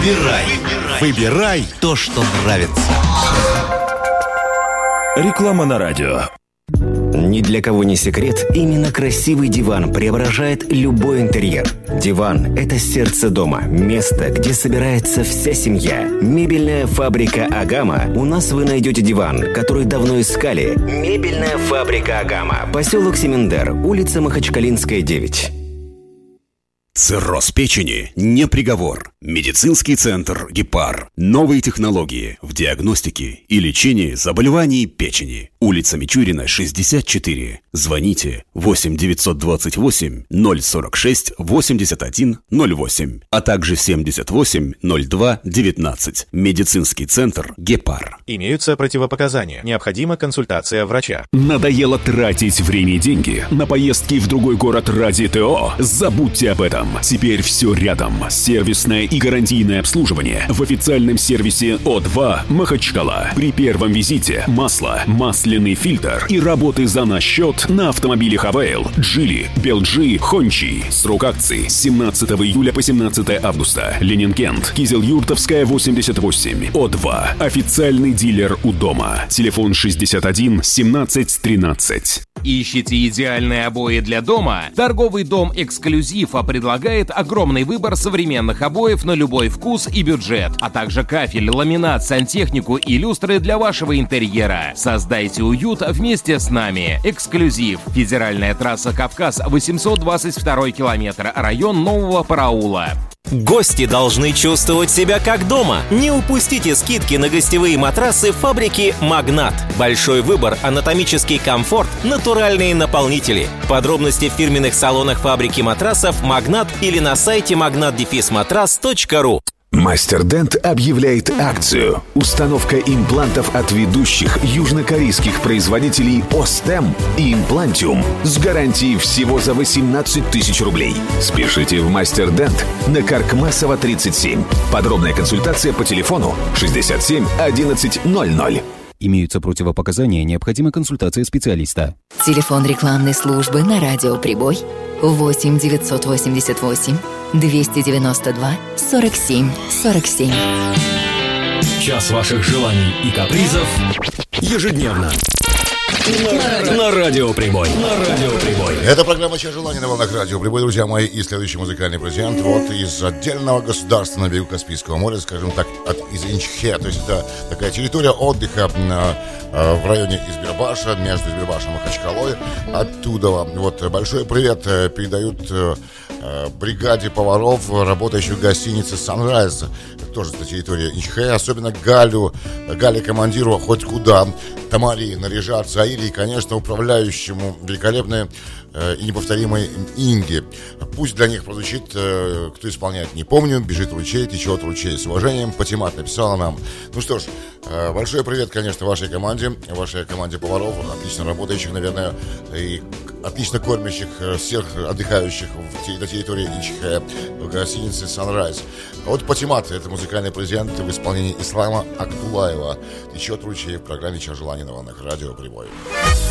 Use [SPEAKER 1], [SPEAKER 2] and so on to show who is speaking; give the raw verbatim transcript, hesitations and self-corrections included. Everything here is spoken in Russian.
[SPEAKER 1] Выбирай. Выбирай то, что нравится.
[SPEAKER 2] Реклама на радио.
[SPEAKER 3] Ни для кого не секрет, именно красивый диван преображает любой интерьер. Диван – это сердце дома, место, где собирается вся семья. Мебельная фабрика «Агама». У нас вы найдете диван, который давно искали. Мебельная фабрика «Агама». Поселок Семендер, улица Махачкалинская, девять.
[SPEAKER 4] Цирроз печени не приговор. Медицинский центр «Гепар». Новые технологии в диагностике и лечении заболеваний печени. Улица Мичурина, шестьдесят четыре. Звоните восемь девятьсот двадцать восемь ноль сорок шесть восемьдесят один ноль восемь, а также семьдесят восемь ноль два девятнадцать. Медицинский центр «Гепар».
[SPEAKER 5] Имеются противопоказания. Необходима консультация врача.
[SPEAKER 2] Надоело тратить время и деньги на поездки в другой город ради ТО? Забудьте об этом. Теперь все рядом. Сервисное и гарантийное обслуживание в официальном сервисе О два Махачкала. При первом визите масло, масляный фильтр и работы за наш счет на автомобилях Авейл, Джили, Белджи, Хончи. Срок акции с семнадцатого июля по семнадцатое августа. Ленин-Кент, Кизел-Юртовская, восемьдесят восемь. О два. Официальный дилер у дома. Телефон шестьдесят один семнадцать тринадцать.
[SPEAKER 6] Ищите идеальные обои для дома? Торговый дом «Эксклюзив» предлагает огромный выбор современных обоев на любой вкус и бюджет, а также кафель, ламинат, сантехнику и люстры для вашего интерьера. Создайте уют вместе с нами. «Эксклюзив». Федеральная трасса «Кавказ», восемьсот двадцать второй километр, район Нового Параула.
[SPEAKER 7] Гости должны чувствовать себя как дома. Не упустите скидки на гостевые матрасы фабрики «Магнат». Большой выбор, анатомический комфорт, натуральные наполнители. Подробности в фирменных салонах фабрики матрасов «Магнат» или на сайте магнат дефис матрас точка ру.
[SPEAKER 8] Мастер Дент объявляет акцию. Установка имплантов от ведущих южнокорейских производителей Остем и Имплантиум с гарантией всего за восемнадцать тысяч рублей. Спешите в Мастер Дент на Каркмасова, тридцать семь. Подробная консультация по телефону шестьдесят семь одиннадцать ноль ноль.
[SPEAKER 9] Имеются противопоказания, необходима консультация специалиста.
[SPEAKER 10] Телефон рекламной службы на радио «Прибой» восемь девятьсот восемьдесят восемь двести девяносто два сорок семь сорок семь.
[SPEAKER 11] Час ваших желаний и капризов ежедневно. На, на радио Прибой. На радио Прибой.
[SPEAKER 12] Это программа «Час желаний» на волнах радио Прибой, друзья мои. И следующий музыкальный презент вот из отдельного государства на берегу Каспийского моря, скажем так, от, из Инчхе. То есть это такая территория отдыха на, в районе Избербаша, между Избербашем и Махачкалой. Оттуда вот большой привет передают бригаде поваров, работающих в гостинице «Sunrise». Тоже на территории Инчхе. Особенно Галю, Гале командиру хоть куда, Тамари наряжаться, Аире и, конечно, управляющему великолепной э, и неповторимой Инге. Пусть для них прозвучит, э, кто исполняет, не помню, бежит ручей, течет ручей. С уважением, Патимат написала нам. Ну что ж, э, большой привет, конечно, вашей команде, вашей команде поваров, отлично работающих, наверное, и отлично кормящих всех отдыхающих в, на территории Инчхе в гостинице Sunrise. А вот Патимат, это музыкальный презент в исполнении Ислама Актулаева. Течет ручей в программе «Час желаний» на волнах радио Прибой.